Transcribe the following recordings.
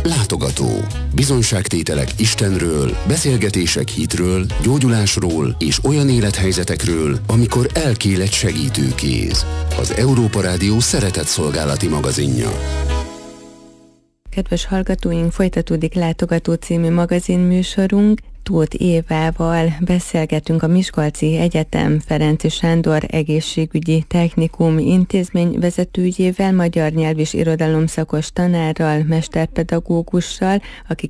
Látogató. Bizonyságtételek Istenről, beszélgetések hitről, gyógyulásról és olyan élethelyzetekről, amikor elkél egy segítőkéz. Az Európa Rádió szeretetszolgálati magazinja. Kedves hallgatóink, folytatódik Látogató című magazinműsorunk. Tóth Évával beszélgetünk a Miskolci Egyetem Ferenczy Sándor Egészségügyi Technikum intézmény vezetőjével, magyar nyelv és irodalomszakos tanárral, mesterpedagógussal, aki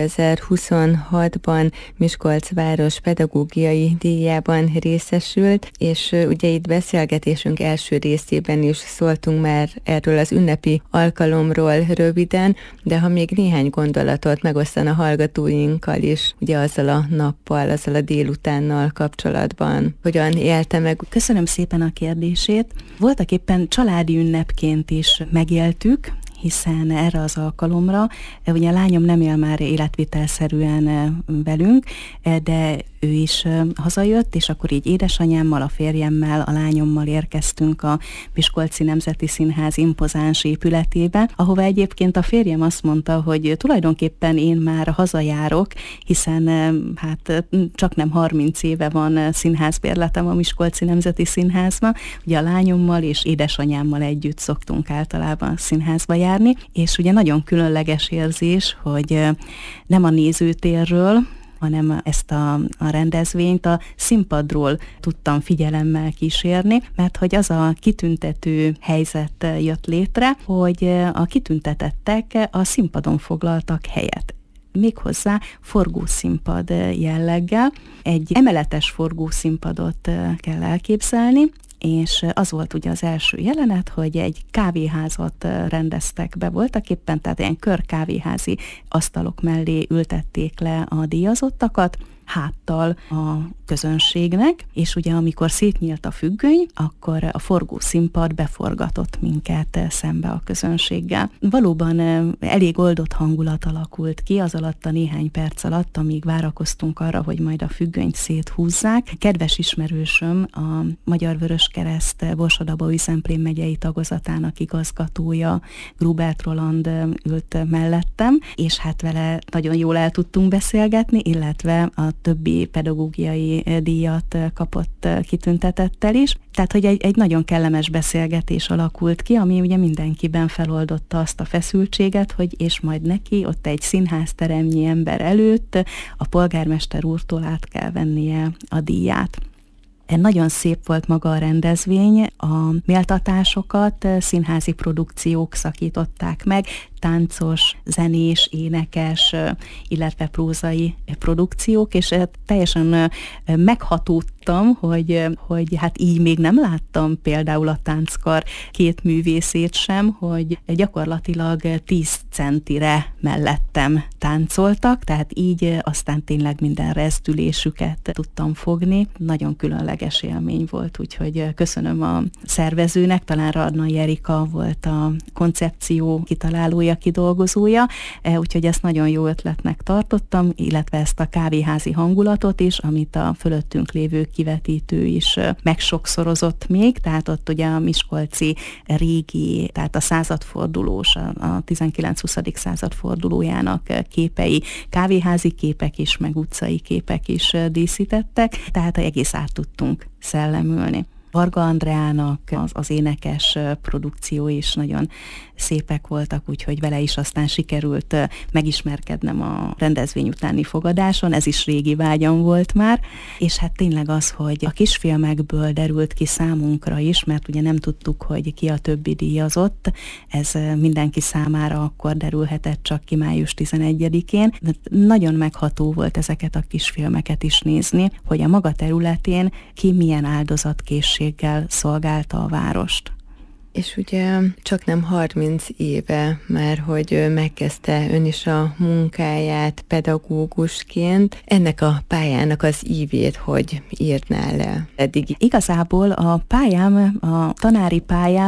2026-ban Miskolc város pedagógiai díjában részesült, és ugye itt beszélgetésünk első részében is szóltunk már erről az ünnepi alkalomról röviden, de ha még néhány gondolatot megosztana hallgatóinkkal is, ugye azzal a nappal, azzal a délutánnal kapcsolatban. Hogyan élte meg? Köszönöm szépen a kérdését. Voltak éppen családi ünnepként is megéltük, hiszen erre az alkalomra, ugye a lányom nem él már életvitelszerűen velünk, de ő is hazajött, és akkor így édesanyámmal, a férjemmel, a lányommal érkeztünk a Miskolci Nemzeti Színház impozáns épületébe, ahova egyébként a férjem azt mondta, hogy tulajdonképpen én már hazajárok, hiszen hát csak nem 30 éve van színházbérletem a Miskolci Nemzeti Színházban, ugye a lányommal és édesanyámmal együtt szoktunk általában színházba járni, és ugye nagyon különleges érzés, hogy nem a nézőtérről, hanem ezt a rendezvényt a színpadról tudtam figyelemmel kísérni, mert hogy az a kitüntető helyzet jött létre, hogy a kitüntetettek a színpadon foglaltak helyet. Méghozzá forgószínpad jelleggel. Egy emeletes forgószínpadot kell elképzelni, és az volt ugye az első jelenet, hogy egy kávéházat rendeztek be voltak éppen, tehát ilyen körkávéházi asztalok mellé ültették le a díjazottakat, háttal a közönségnek, és ugye amikor szétnyílt a függöny, akkor a forgószínpad beforgatott minket szembe a közönséggel. Valóban elég oldott hangulat alakult ki az alatt a néhány perc alatt, amíg várakoztunk arra, hogy majd a függönyt széthúzzák. Kedves ismerősöm, a Magyar Vöröskereszt Borsod-Abaúj-Zemplén megyei tagozatának igazgatója, Grubert Roland ült mellettem, és hát vele nagyon jól el tudtunk beszélgetni, illetve a többi pedagógiai díjat kapott kitüntetettel is. Tehát, hogy egy nagyon kellemes beszélgetés alakult ki, ami ugye mindenkiben feloldotta azt a feszültséget, hogy és majd neki ott egy színházteremnyi ember előtt a polgármester úrtól át kell vennie a díját. Nagyon szép volt maga a rendezvény, a méltatásokat színházi produkciók szakították meg, táncos, zenés, énekes, illetve prózai produkciók, és teljesen meghatódtam, hogy hát így még nem láttam például a tánckar két művészét sem, hogy gyakorlatilag 10 centire mellettem táncoltak, tehát így aztán tényleg minden rezdülésüket tudtam fogni. Nagyon különleges élmény volt, úgyhogy köszönöm a szervezőnek, talán Radnai Erika volt a koncepció kitalálója, kidolgozója, úgyhogy ezt nagyon jó ötletnek tartottam, illetve ezt a kávéházi hangulatot is, amit a fölöttünk lévő kivetítő is megsokszorozott még, tehát ott ugye a miskolci régi, tehát a századfordulós, a 19-20. századfordulójának képei, kávéházi képek is, meg utcai képek is díszítettek, tehát egész át tudtunk szellemülni. Varga Andreának az énekes produkció is nagyon szépek voltak, úgyhogy vele is aztán sikerült megismerkednem a rendezvény utáni fogadáson, ez is régi vágyam volt már, és hát tényleg az, hogy a kisfilmekből derült ki számunkra is, mert ugye nem tudtuk, hogy ki a többi díjazott, ez mindenki számára akkor derülhetett csak ki május 11-én, de nagyon megható volt ezeket a kisfilmeket is nézni, hogy a maga területén ki milyen áldozatkészséggel szolgálta a várost. És ugye csak nem 30 éve már, hogy megkezdte ön is a munkáját pedagógusként. Ennek a pályának az ívét hogy írná le eddig? Igazából a pályám, a tanári pályám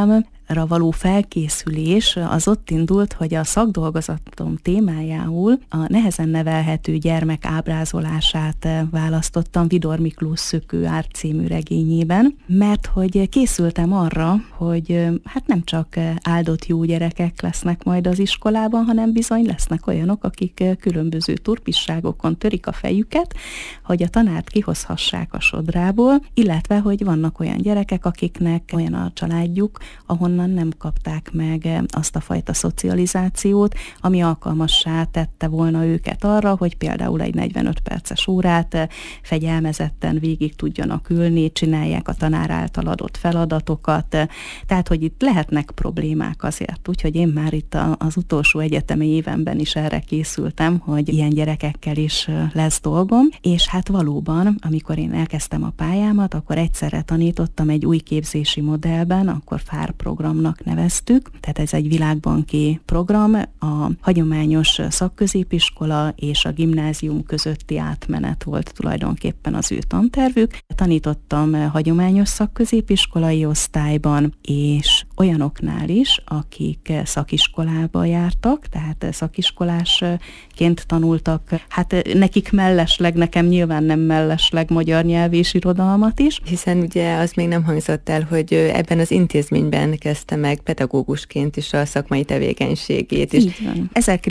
való felkészülés az ott indult, hogy a szakdolgozatom témájául a nehezen nevelhető gyermek ábrázolását választottam Vidor Miklós Szökőár című regényében, mert hogy készültem arra, hogy hát nem csak áldott jó gyerekek lesznek majd az iskolában, hanem bizony lesznek olyanok, akik különböző turpisságokon törik a fejüket, hogy a tanárt kihozhassák a sodrából, illetve hogy vannak olyan gyerekek, akiknek olyan a családjuk, ahonnan nem kapták meg azt a fajta szocializációt, ami alkalmassá tette volna őket arra, hogy például egy 45 perces órát fegyelmezetten végig tudjanak ülni, csinálják a tanár által adott feladatokat, tehát hogy itt lehetnek problémák azért, úgyhogy én már itt az utolsó egyetemi évenben is erre készültem, hogy ilyen gyerekekkel is lesz dolgom, és hát valóban, amikor én elkezdtem a pályámat, akkor egyszerre tanítottam egy új képzési modellben, akkor FAR programnak neveztük, tehát ez egy világbanki program, a hagyományos szakközépiskola és a gimnázium közötti átmenet volt tulajdonképpen az ő tantervük. Tanítottam hagyományos szakközépiskolai osztályban, és olyanoknál is, akik szakiskolába jártak, tehát szakiskolásként tanultak, hát nekik mellesleg, nekem nyilván nem mellesleg magyar nyelv és irodalmat is. Hiszen ugye az még nem hangzott el, hogy ebben az intézményben kezdte meg pedagógusként is a szakmai tevékenységét is. Így van.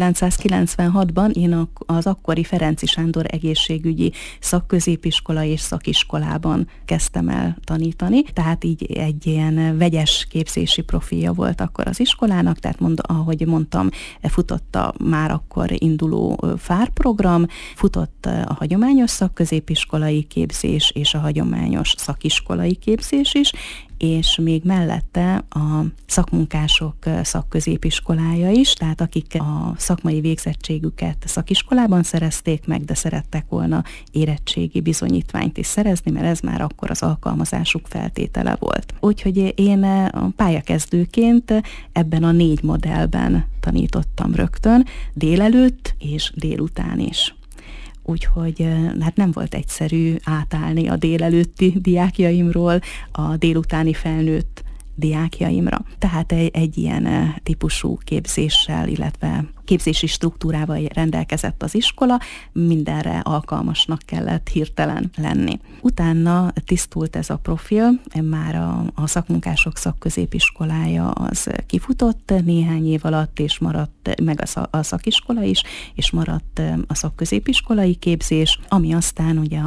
1996-ban én az akkori Ferenczy Sándor egészségügyi szakközépiskola és szakiskolában kezdtem el tanítani, tehát így egy ilyen vegyes képzési profilja volt akkor az iskolának, tehát ahogy mondtam, futott a már akkor induló FAR program, futott a hagyományos szakközépiskolai képzés és a hagyományos szakiskolai képzés is, és még mellette a szakmunkások szakközépiskolája is, tehát akik a szakmai végzettségüket szakiskolában szerezték meg, de szerettek volna érettségi bizonyítványt is szerezni, mert ez már akkor az alkalmazásuk feltétele volt. Úgyhogy én pályakezdőként ebben a 4 modellben tanítottam rögtön, délelőtt és délután is. Úgyhogy hát nem volt egyszerű átállni a délelőtti diákjaimról a délutáni felnőtt diákjaimra. Tehát egy ilyen típusú képzéssel, illetve képzési struktúrával rendelkezett az iskola, mindenre alkalmasnak kellett hirtelen lenni. Utána tisztult ez a profil, már a szakmunkások szakközépiskolája az kifutott néhány év alatt, és maradt meg a szakiskola is, és maradt a szakközépiskolai képzés, ami aztán ugye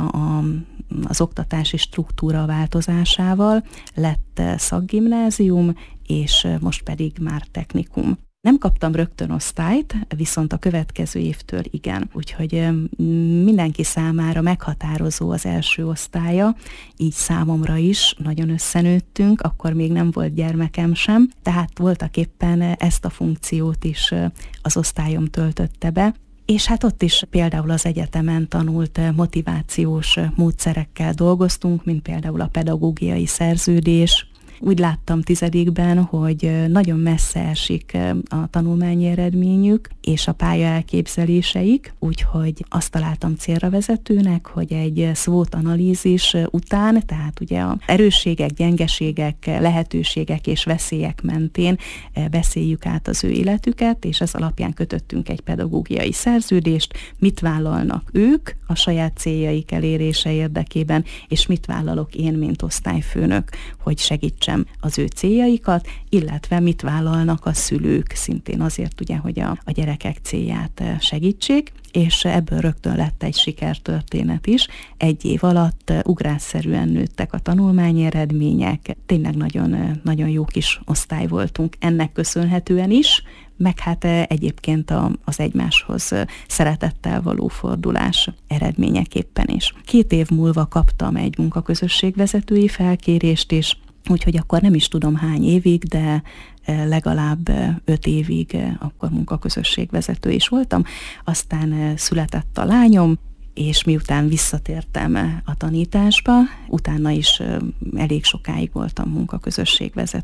az oktatási struktúra változásával lett szakgimnázium, és most pedig már technikum. Nem kaptam rögtön osztályt, viszont a következő évtől igen. Úgyhogy mindenki számára meghatározó az első osztálya, így számomra is nagyon összenőttünk, akkor még nem volt gyermekem sem, tehát voltak éppen ezt a funkciót is az osztályom töltötte be. És hát ott is például az egyetemen tanult motivációs módszerekkel dolgoztunk, mint például a pedagógiai szerződés. Úgy láttam 10-ben, hogy nagyon messze esik a tanulmányi eredményük és a pálya elképzeléseik, úgyhogy azt találtam célra vezetőnek, hogy egy SWOT analízis után, tehát ugye a erősségek, gyengeségek, lehetőségek és veszélyek mentén beszéljük át az ő életüket, és ez alapján kötöttünk egy pedagógiai szerződést, mit vállalnak ők a saját céljaik elérése érdekében, és mit vállalok én, mint osztályfőnök, hogy segítsem az ő céljaikat, illetve mit vállalnak a szülők szintén azért ugye, hogy a gyerekek célját segítsék, és ebből rögtön lett egy sikertörténet is. Egy év alatt ugrásszerűen nőttek a tanulmányi eredmények, tényleg nagyon, nagyon jó kis osztály voltunk ennek köszönhetően is, meg hát egyébként az egymáshoz szeretettel való fordulás eredményeképpen is. 2 év múlva kaptam egy munkaközösségvezetői felkérést is, úgyhogy akkor nem is tudom hány évig, de legalább 5 évig akkor munkaközösségvezető is voltam. Aztán született a lányom, és miután visszatértem a tanításba, utána is elég sokáig voltam munkaközösségvezető.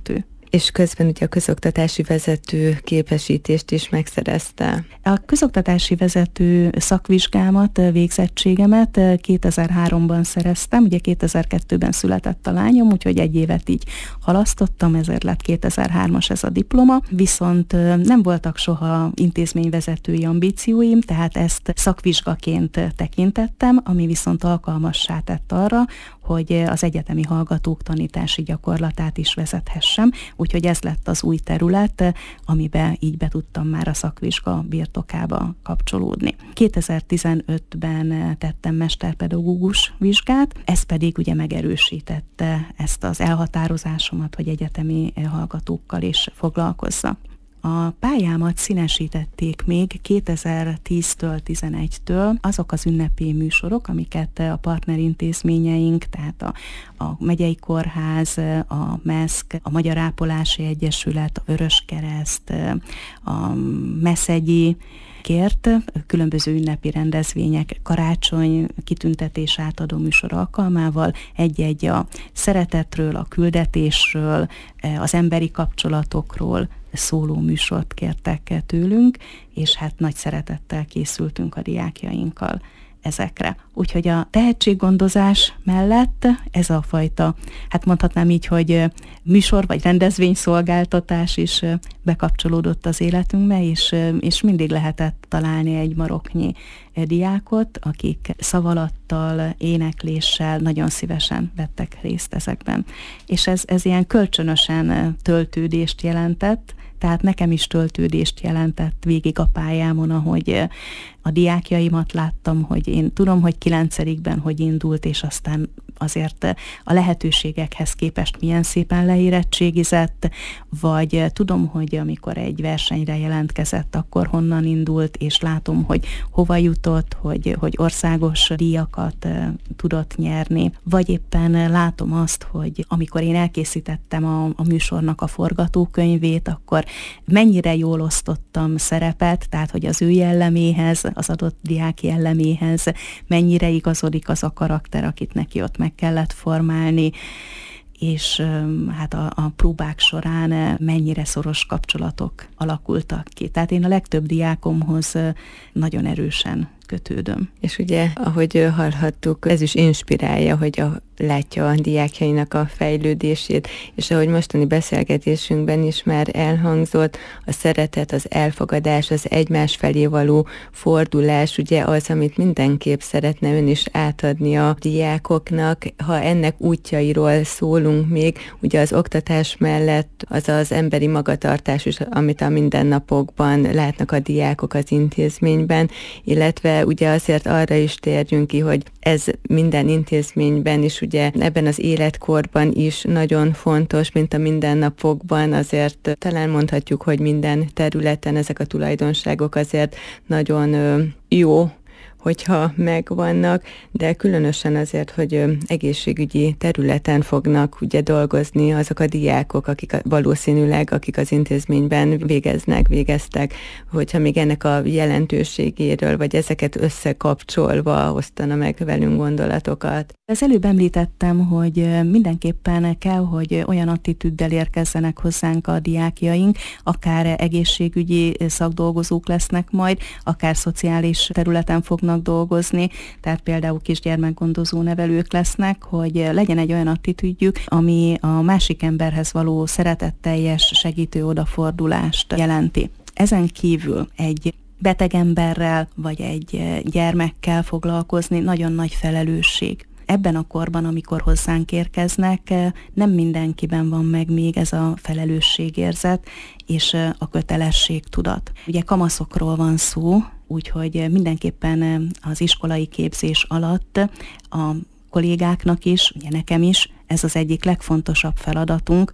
És közben ugye a közoktatási vezető képesítést is megszerezte. A közoktatási vezető szakvizsgámat, végzettségemet 2003-ban szereztem, ugye 2002-ben született a lányom, úgyhogy egy évet így halasztottam, ezért lett 2003-as ez a diploma, viszont nem voltak soha intézményvezetői ambícióim, tehát ezt szakvizsgaként tekintettem, ami viszont alkalmassá tett arra, hogy az egyetemi hallgatók tanítási gyakorlatát is vezethessem, úgyhogy ez lett az új terület, amiben így be tudtam már a szakvizsga birtokába kapcsolódni. 2015-ben tettem mesterpedagógus vizsgát, ez pedig ugye megerősítette ezt az elhatározásomat, hogy egyetemi hallgatókkal is foglalkozzak. A pályámat színesítették még 2010-től, 11-től azok az ünnepi műsorok, amiket a partnerintézményeink, tehát a Megyei Kórház, a MESZK, a Magyar Ápolási Egyesület, a Vöröskereszt, a Meszegyi kért, különböző ünnepi rendezvények, karácsony kitüntetés átadó műsor alkalmával egy-egy a szeretetről, a küldetésről, az emberi kapcsolatokról szóló műsort kértek tőlünk, és hát nagy szeretettel készültünk a diákjainkkal ezekre. Úgyhogy a tehetséggondozás mellett ez a fajta, hát mondhatnám így, hogy műsor vagy rendezvényszolgáltatás is bekapcsolódott az életünkbe, és mindig lehetett találni egy maroknyi diákot, akik szavalattal, énekléssel nagyon szívesen vettek részt ezekben. És ez ilyen kölcsönösen töltődést jelentett, tehát nekem is töltődést jelentett végig a pályámon, ahogy a diákjaimat láttam, hogy én tudom, hogy 9-ben hogy indult, és aztán azért a lehetőségekhez képest milyen szépen leérettségizett, vagy tudom, hogy amikor egy versenyre jelentkezett, akkor honnan indult, és látom, hogy hova jutott, hogy országos díjakat tudott nyerni, vagy éppen látom azt, hogy amikor én elkészítettem a műsornak a forgatókönyvét, akkor mennyire jól osztottam szerepet, tehát hogy az ő jelleméhez, az adott diák jelleméhez mennyire igazodik az a karakter, akit neki ott meg kellett formálni, és hát a próbák során mennyire szoros kapcsolatok alakultak ki. Tehát én a legtöbb diákomhoz nagyon erősen kötődöm. És ugye, ahogy hallhattuk, ez is inspirálja, hogy látja a diákjainak a fejlődését, és ahogy mostani beszélgetésünkben is már elhangzott, a szeretet, az elfogadás, az egymás felé való fordulás, ugye az, amit mindenképp szeretne ön is átadni a diákoknak. Ha ennek útjairól szólunk még, ugye az oktatás mellett az az emberi magatartás is, amit a mindennapokban látnak a diákok az intézményben, illetve ugye azért arra is térjünk ki, hogy ez minden intézményben is, ugye ebben az életkorban is nagyon fontos, mint a mindennapokban, azért talán mondhatjuk, hogy minden területen ezek a tulajdonságok azért nagyon jó, hogyha megvannak, de különösen azért, hogy egészségügyi területen fognak ugye dolgozni azok a diákok, akik valószínűleg, akik az intézményben végeztek, hogyha még ennek a jelentőségéről, vagy ezeket összekapcsolva osztana meg velünk gondolatokat. Az előbb említettem, hogy mindenképpen kell, hogy olyan attitűddel érkezzenek hozzánk a diákjaink, akár egészségügyi szakdolgozók lesznek majd, akár szociális területen fognak dolgozni, tehát például kisgyermekgondozó nevelők lesznek, hogy legyen egy olyan attitűdjük, ami a másik emberhez való szeretetteljes segítő odafordulást jelenti. Ezen kívül egy beteg emberrel vagy egy gyermekkel foglalkozni nagyon nagy felelősség. Ebben a korban, amikor hozzánk érkeznek, nem mindenkiben van meg még ez a felelősségérzet és a kötelességtudat. Ugye kamaszokról van szó, úgyhogy mindenképpen az iskolai képzés alatt a kollégáknak is, ugye nekem is, ez az egyik legfontosabb feladatunk,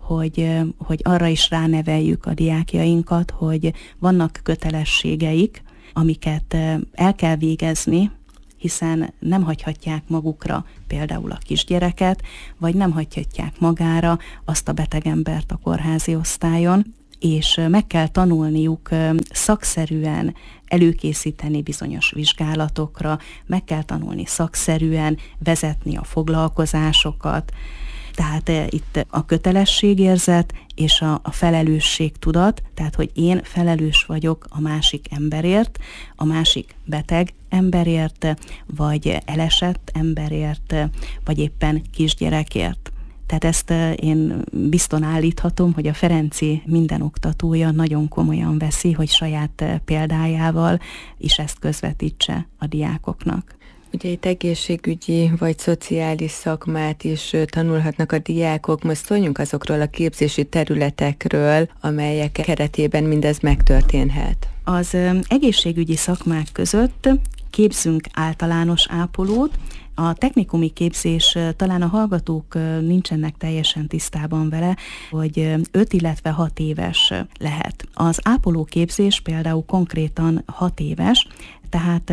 hogy arra is ráneveljük a diákjainkat, hogy vannak kötelességeik, amiket el kell végezni, hiszen nem hagyhatják magukra például a kisgyereket, vagy nem hagyhatják magára azt a betegembert a kórházi osztályon, és meg kell tanulniuk szakszerűen előkészíteni bizonyos vizsgálatokra, meg kell tanulni szakszerűen vezetni a foglalkozásokat. Tehát itt a kötelességérzet és a felelősségtudat, tehát hogy én felelős vagyok a másik emberért, a másik beteg emberért, vagy elesett emberért, vagy éppen kisgyerekért. Tehát ezt én bizton állíthatom, hogy a Ferenci minden oktatója nagyon komolyan veszi, hogy saját példájával is ezt közvetítse a diákoknak. Ugye itt egészségügyi vagy szociális szakmát is tanulhatnak a diákok. Most szóljunk azokról a képzési területekről, amelyek keretében mindez megtörténhet. Az egészségügyi szakmák között képzünk általános ápolót. A technikumi képzés, talán a hallgatók nincsenek teljesen tisztában vele, hogy 5, illetve 6 éves lehet. Az ápoló képzés például konkrétan 6 éves, tehát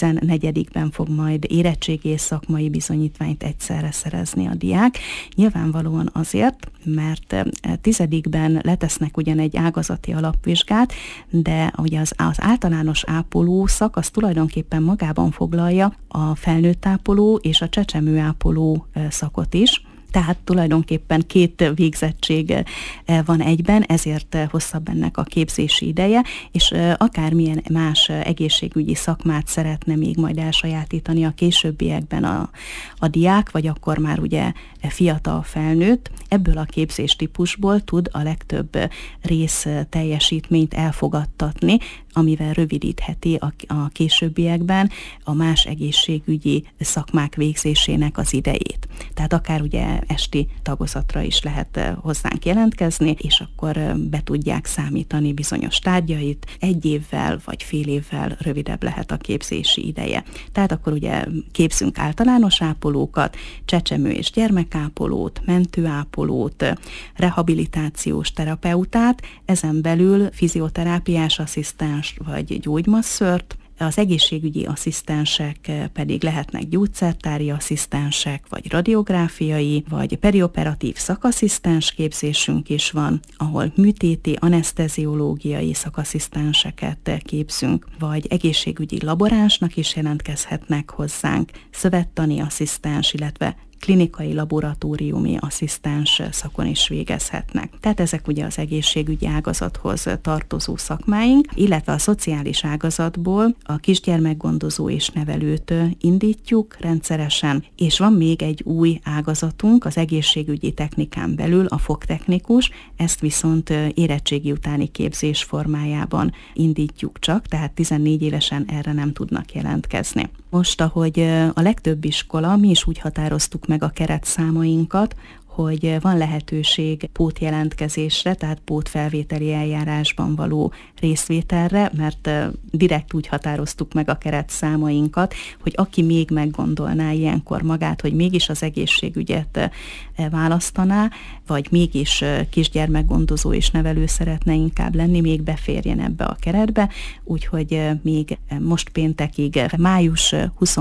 14-ben fog majd érettségi és szakmai bizonyítványt egyszerre szerezni a diák. Nyilvánvalóan azért, mert 10-ben letesznek ugyan egy ágazati alapvizsgát, de ugye az általános ápoló szak az tulajdonképpen magában foglalja a felnőtt ápoló és a csecsemő ápoló szakot is. Tehát tulajdonképpen 2 végzettség van egyben, ezért hosszabb ennek a képzési ideje, és akármilyen más egészségügyi szakmát szeretne még majd elsajátítani a későbbiekben a diák, vagy akkor már ugye fiatal felnőtt, ebből a képzéstípusból tud a legtöbb rész teljesítményt elfogadtatni, amivel rövidítheti a későbbiekben a más egészségügyi szakmák végzésének az idejét. Tehát akár ugye esti tagozatra is lehet hozzánk jelentkezni, és akkor be tudják számítani bizonyos tárgyait, 1 évvel vagy fél évvel rövidebb lehet a képzési ideje. Tehát akkor ugye képzünk általános ápolókat, csecsemő és gyermekápolót, mentőápolót, rehabilitációs terapeutát, ezen belül fizioterápiás asszisztens vagy gyógymasszört, az egészségügyi asszisztensek pedig lehetnek gyógyszertári asszisztensek, vagy radiográfiai, vagy perioperatív szakasszisztens képzésünk is van, ahol műtéti, aneszteziológiai szakasszisztenseket képzünk, vagy egészségügyi laboránsnak is jelentkezhetnek hozzánk, szövettani asszisztens, illetve klinikai laboratóriumi asszisztens szakon is végezhetnek. Tehát ezek ugye az egészségügyi ágazathoz tartozó szakmáink, illetve a szociális ágazatból a kisgyermekgondozó és nevelőt indítjuk rendszeresen, és van még egy új ágazatunk, az egészségügyi technikán belül a fogtechnikus, ezt viszont érettségi utáni képzés formájában indítjuk csak, tehát 14 évesen erre nem tudnak jelentkezni. Most, ahogy a legtöbb iskola, mi is úgy határoztuk meg a keretszámainkat, hogy van lehetőség pótjelentkezésre, tehát pótfelvételi eljárásban való részvételre, mert direkt úgy határoztuk meg a keretszámainkat, hogy aki még meggondolná ilyenkor magát, hogy mégis az egészségügyet választaná, vagy mégis kisgyermekgondozó és nevelő szeretne inkább lenni, még beférjen ebbe a keretbe, úgyhogy még most péntekig, május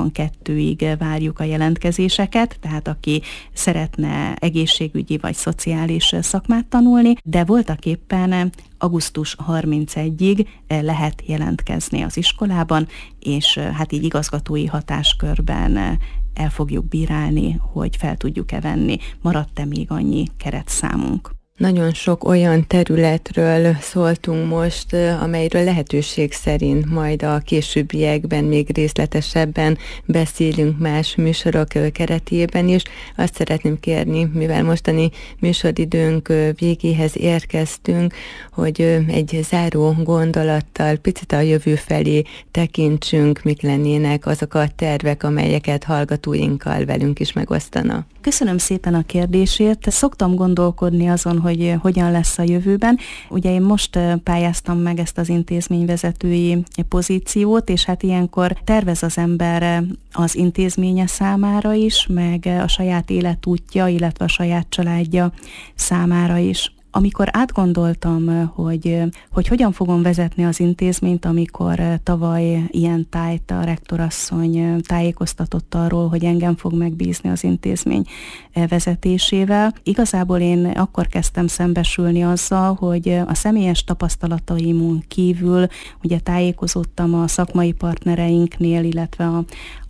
22-ig várjuk a jelentkezéseket, tehát aki szeretne egészségügyi vagy szociális szakmát tanulni, de voltaképpen augusztus 31-ig lehet jelentkezni az iskolában, és hát így igazgatói hatáskörben el fogjuk bírálni, hogy fel tudjuk-e venni. Maradt-e még annyi keretszámunk? Nagyon sok olyan területről szóltunk most, amelyről lehetőség szerint majd a későbbiekben még részletesebben beszélünk más műsorok keretében is. Azt szeretném kérni, mivel mostani műsoridőnk végéhez érkeztünk, hogy egy záró gondolattal picit a jövő felé tekintsünk, mik lennének azok a tervek, amelyeket hallgatóinkkal velünk is megosztana. Köszönöm szépen a kérdésért. Szoktam gondolkodni azon, hogy hogyan lesz a jövőben. Ugye én most pályáztam meg ezt az intézményvezetői pozíciót, és hát ilyenkor tervez az ember az intézménye számára is, meg a saját életútja, illetve a saját családja számára is. Amikor átgondoltam, hogy hogyan fogom vezetni az intézményt, amikor tavaly ilyen tájt a rektorasszony tájékoztatott arról, hogy engem fog megbízni az intézmény vezetésével, igazából én akkor kezdtem szembesülni azzal, hogy a személyes tapasztalataimon kívül ugye tájékozottam a szakmai partnereinknél, illetve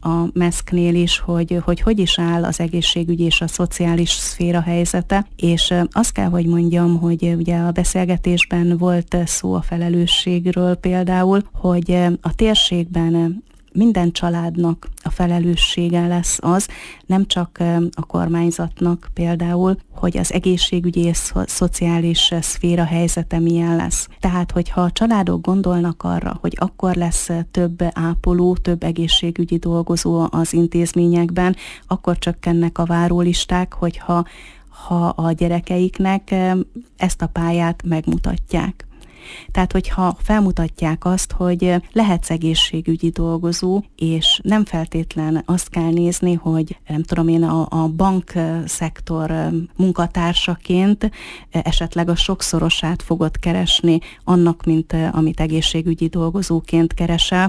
a MESZK-nél is, hogy is áll az egészségügyi és a szociális szféra helyzete, és azt kell, hogy mondjam, hogy ugye a beszélgetésben volt szó a felelősségről például, hogy a térségben minden családnak a felelőssége lesz az, nem csak a kormányzatnak például, hogy az egészségügyi és szociális szféra helyzete milyen lesz. Tehát, hogyha a családok gondolnak arra, hogy akkor lesz több ápoló, több egészségügyi dolgozó az intézményekben, akkor csökkennek a várólisták, hogyha a gyerekeiknek ezt a pályát megmutatják. Tehát, hogyha felmutatják azt, hogy lehetsz egészségügyi dolgozó, és nem feltétlen azt kell nézni, hogy nem tudom én, a bankszektor munkatársaként esetleg a sokszorosát fogod keresni annak, mint amit egészségügyi dolgozóként keresel,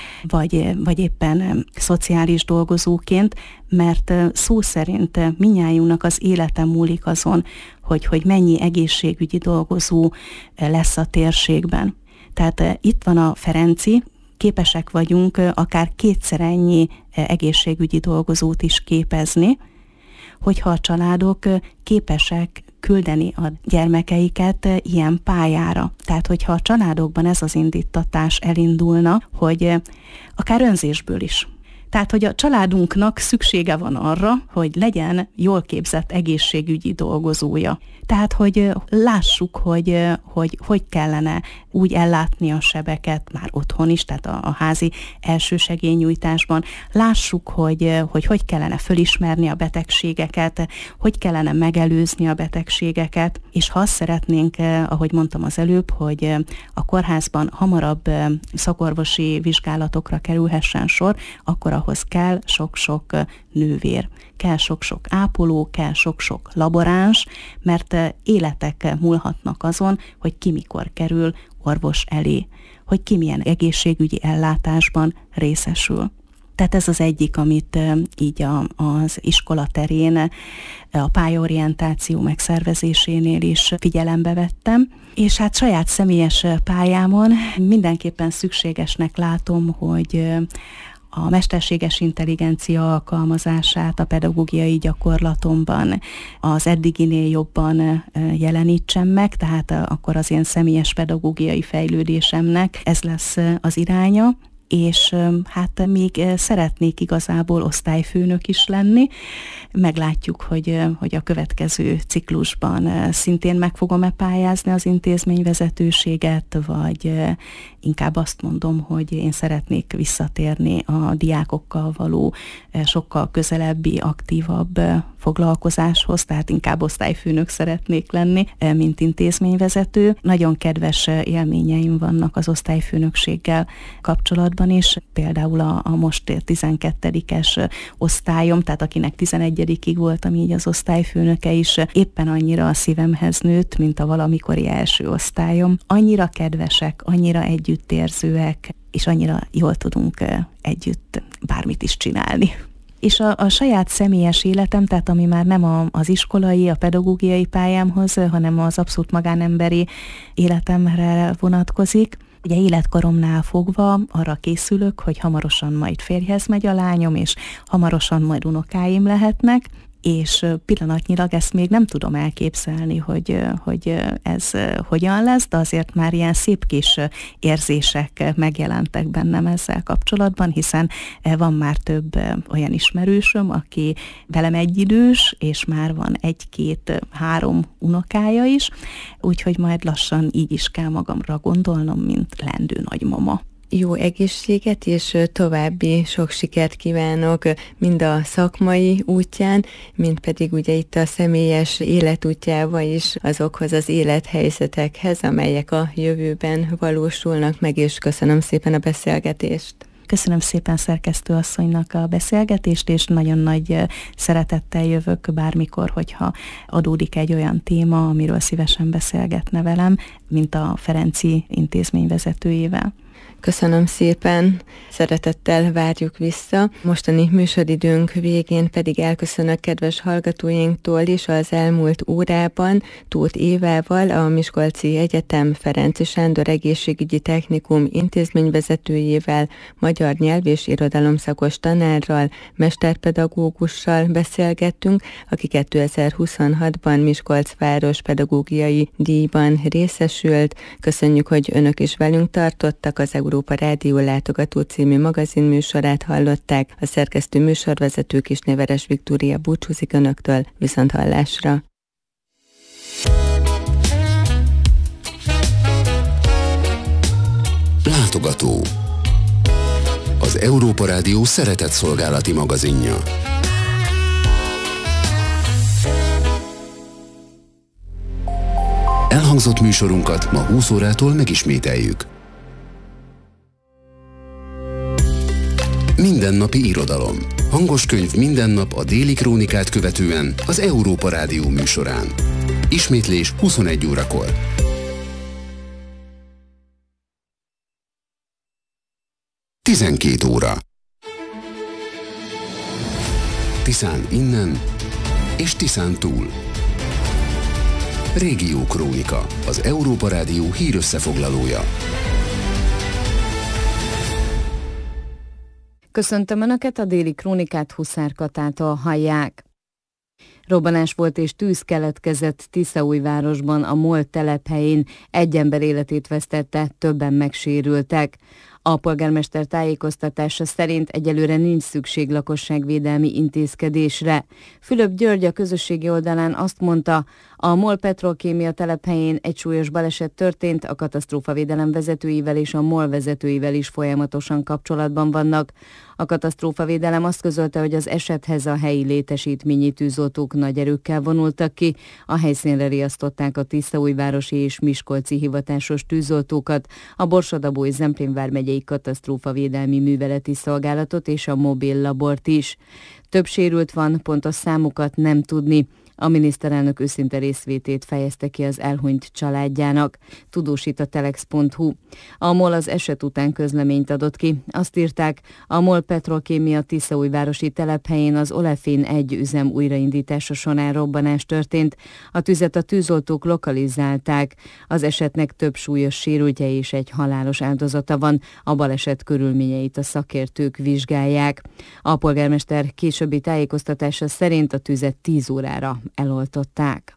vagy éppen szociális dolgozóként, mert szó szerint mindnyájunknak az élete múlik azon, hogy mennyi egészségügyi dolgozó lesz a térségben. Tehát itt van a Ferenci, képesek vagyunk akár kétszer ennyi egészségügyi dolgozót is képezni, hogyha a családok képesek küldeni a gyermekeiket ilyen pályára. Tehát, hogyha a családokban ez az indítatás elindulna, hogy akár önzésből is. Tehát, hogy a családunknak szüksége van arra, hogy legyen jól képzett egészségügyi dolgozója. Tehát, hogy lássuk, hogy kellene úgy ellátni a sebeket már otthon is, tehát a házi elsősegélynyújtásban. Lássuk, hogy kellene fölismerni a betegségeket, hogy kellene megelőzni a betegségeket, és ha azt szeretnénk, ahogy mondtam az előbb, hogy a kórházban hamarabb szakorvosi vizsgálatokra kerülhessen sor, akkor ahhoz kell sok-sok nővér, kell sok-sok ápoló, kell sok-sok laboráns, mert életek múlhatnak azon, hogy ki mikor kerül orvos elé, hogy ki milyen egészségügyi ellátásban részesül. Tehát ez az egyik, amit így az iskola terén, a pályaorientáció megszervezésénél is figyelembe vettem, és hát saját személyes pályámon mindenképpen szükségesnek látom, hogy a mesterséges intelligencia alkalmazását a pedagógiai gyakorlatomban az eddiginél jobban jelenítsem meg, tehát akkor az én személyes pedagógiai fejlődésemnek ez lesz az iránya, és hát még szeretnék igazából osztályfőnök is lenni. Meglátjuk, hogy a következő ciklusban szintén meg fogom-e pályázni az intézményvezetőséget, vagy inkább azt mondom, hogy én szeretnék visszatérni a diákokkal való sokkal közelebbi, aktívabb foglalkozáshoz, tehát inkább osztályfőnök szeretnék lenni, mint intézményvezető. Nagyon kedves élményeim vannak az osztályfőnökséggel kapcsolatban is, például a most 12-es osztályom, tehát akinek 11-ig voltam így az osztályfőnöke is, éppen annyira a szívemhez nőtt, mint a valamikori első osztályom. Annyira kedvesek, annyira együttérzőek, és annyira jól tudunk együtt bármit is csinálni. És a saját személyes életem, tehát ami már nem az iskolai, a pedagógiai pályámhoz, hanem az abszolút magánemberi életemre vonatkozik. Ugye életkoromnál fogva arra készülök, hogy hamarosan majd férjhez megy a lányom, és hamarosan majd unokáim lehetnek, és pillanatnyilag ezt még nem tudom elképzelni, hogy ez hogyan lesz, de azért már ilyen szép kis érzések megjelentek bennem ezzel kapcsolatban, hiszen van már több olyan ismerősöm, aki velem egyidős, és már van 1-2-3 unokája is, úgyhogy majd lassan így is kell magamra gondolnom, mint lendő nagymama. Jó egészséget és további sok sikert kívánok mind a szakmai útján, mind pedig ugye itt a személyes életútjába is azokhoz az élethelyzetekhez, amelyek a jövőben valósulnak meg, és köszönöm szépen a beszélgetést. Köszönöm szépen szerkesztő asszonynak a beszélgetést, és nagyon nagy szeretettel jövök bármikor, hogyha adódik egy olyan téma, amiről szívesen beszélgetne velem, mint a Ferenci intézmény vezetőjével. Köszönöm szépen, szeretettel várjuk vissza. Mostani műsoridőnk végén pedig elköszönök kedves hallgatóinktól is. Az elmúlt órában Tóth Évával, a Miskolci Egyetem Ferenczy Sándor Egészségügyi Technikum intézményvezetőjével, magyar nyelv és irodalomszakos tanárral, mesterpedagógussal beszélgettünk, aki 2026-ban Miskolc város pedagógiai díjban részesült. Köszönjük, hogy önök is velünk tartottak. Az Európa Rádió Látogató című magazinműsorát hallották. A szerkesztő műsorvezető Kisnéveres Viktória búcsúzik önöktől, viszonthallásra. Látogató. Az Európa Rádió szeretett szolgálati magazinja. Elhangzott műsorunkat ma 20 órától megismételjük. Mindennapi irodalom. Hangos könyv minden nap a Déli Krónikát követően az Európa Rádió műsorán. Ismétlés 21 órakor. Tizenkét óra. Tiszán innen és Tiszán túl. Régió Krónika, az Európa Rádió hírösszefoglalója. Köszöntöm Önöket, a Déli Krónikát Huszár Katától hallják. Robbanás volt és tűz keletkezett Tiszaújvárosban, a MOL telephelyén. Egy ember életét vesztette, többen megsérültek. A polgármester tájékoztatása szerint egyelőre nincs szükség lakosságvédelmi intézkedésre. Fülöp György a közösségi oldalán azt mondta, a MOL petrolkémia telephelyén egy súlyos baleset történt, a katasztrófavédelem vezetőivel és a MOL vezetőivel is folyamatosan kapcsolatban vannak. A katasztrófavédelem azt közölte, hogy az esethez a helyi létesítményi tűzoltók nagy erőkkel vonultak ki, a helyszínre riasztották a tiszaújvárosi és miskolci hivatásos tűzoltókat, a Borsod-Abaúj-Zemplén vármegyei katasztrófavédelmi műveleti szolgálatot és a mobil labort is. Több sérült van, pontos számukat nem tudni. A miniszterelnök őszinte részvétét fejezte ki az elhunyt családjának, tudósít a telex.hu. A MOL az eset után közleményt adott ki. Azt írták, a MOL petrolkémia tiszaújvárosi telephelyén az Olefin 1 üzem újraindítása során robbanás történt. A tüzet a tűzoltók lokalizálták. Az esetnek több súlyos sérültje és egy halálos áldozata van. A baleset körülményeit a szakértők vizsgálják. A polgármester későbbi tájékoztatása szerint a tüzet 10 órára eloltották.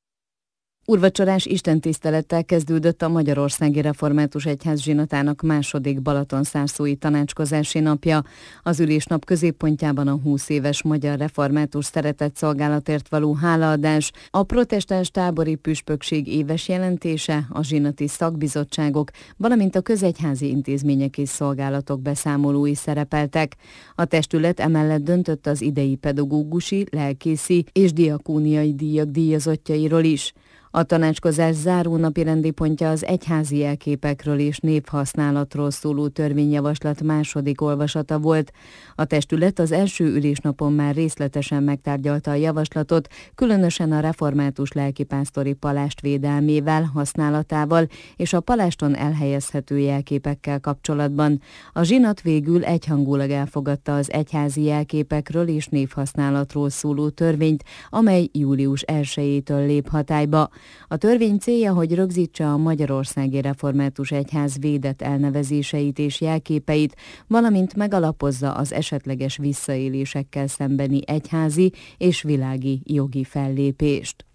Úrvacsorás istentisztelettel kezdődött a Magyarországi Református Egyház zsinatának második balatonszárszói tanácskozási napja. Az ülésnap középpontjában a 20 éves magyar református szeretetszolgálatért való hálaadás, a protestáns tábori püspökség éves jelentése, a zsinati szakbizottságok, valamint a közegyházi intézmények és szolgálatok beszámolói szerepeltek. A testület emellett döntött az idei pedagógusi, lelkészi és diakóniai díjak díjazottjairól is. A tanácskozás záró napirendi pontja az egyházi jelképekről és névhasználatról szóló törvényjavaslat második olvasata volt. A testület az első ülésnapon már részletesen megtárgyalta a javaslatot, különösen a református lelkipásztori palást védelmével, használatával és a paláston elhelyezhető jelképekkel kapcsolatban. A zsinat végül egyhangulag elfogadta az egyházi jelképekről és névhasználatról szóló törvényt, amely július 1-től lép hatályba. A törvény célja, hogy rögzítse a Magyarországi Református Egyház védett elnevezéseit és jelképeit, valamint megalapozza az esetleges visszaélésekkel szembeni egyházi és világi jogi fellépést.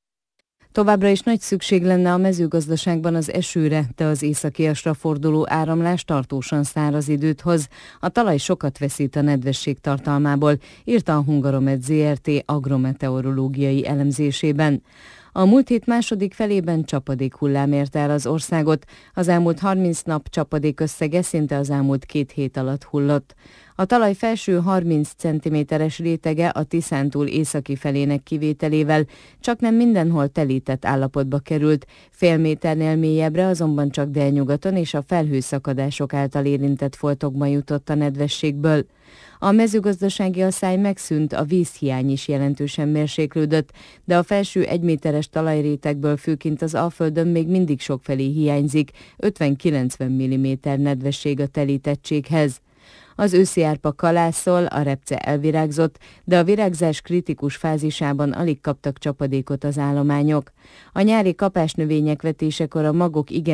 Továbbra is nagy szükség lenne a mezőgazdaságban az esőre, de az északiasra forduló áramlás tartósan száraz időt hoz. A talaj sokat veszít a nedvesség tartalmából, írta a Hungaromed Zrt. Agrometeorológiai elemzésében. A múlt hét második felében csapadékhullám érte el az országot, az elmúlt 30 nap csapadék összege szinte az elmúlt 2 hét alatt hullott. A talaj felső 30 cm-es rétege a Tiszántúl északi felének kivételével csaknem mindenhol telített állapotba került, fél méternél mélyebbre azonban csak délnyugaton és a felhőszakadások által érintett foltokban jutott a nedvességből. A mezőgazdasági asszály megszűnt, a vízhiány is jelentősen mérséklődött, de a felső 1 méteres nedves talajrétegből főként az Alföldön még mindig sokfelé hiányzik 50-90 mm nedvesség a telítettséghez. Az őszi árpa kalászol, a repce elvirágzott, de a virágzás kritikus fázisában alig kaptak csapadékot az állományok. A nyári kapásnövények vetésekor a magok igen